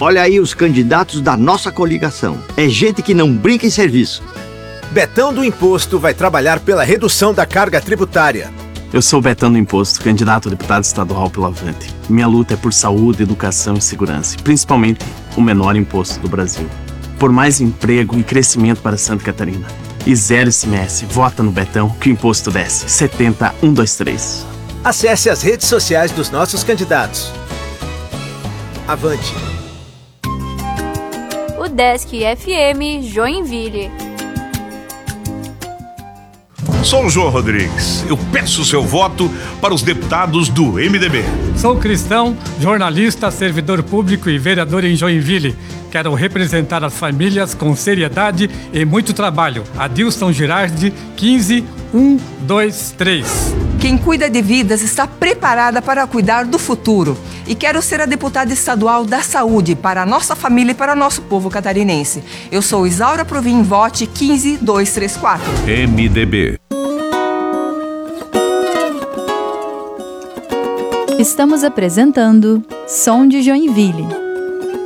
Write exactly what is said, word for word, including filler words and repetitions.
Olha aí os candidatos da nossa coligação. É gente que não brinca em serviço. Betão do Imposto vai trabalhar pela redução da carga tributária. Eu sou o Betão do Imposto, candidato a deputado estadual pelo Avante. Minha luta é por saúde, educação e segurança, principalmente o menor imposto do Brasil. Por mais emprego e crescimento para Santa Catarina. E zero I C M S. Vota no Betão que o imposto desce. setenta, cento e vinte e três. Acesse as redes sociais dos nossos candidatos. Avante. O Desk F M Joinville. Sou o João Rodrigues. Eu peço seu voto para os deputados do M D B. Sou cristão, jornalista, servidor público e vereador em Joinville. Quero representar as famílias com seriedade e muito trabalho. Adilson Girardi, quinze, um, dois, três. Quem cuida de vidas está preparada para cuidar do futuro. E quero ser a deputada estadual da saúde para a nossa família e para o nosso povo catarinense. Eu sou Isaura Provim, vote quinze, dois, três, quatro. M D B. Estamos apresentando Som de Joinville.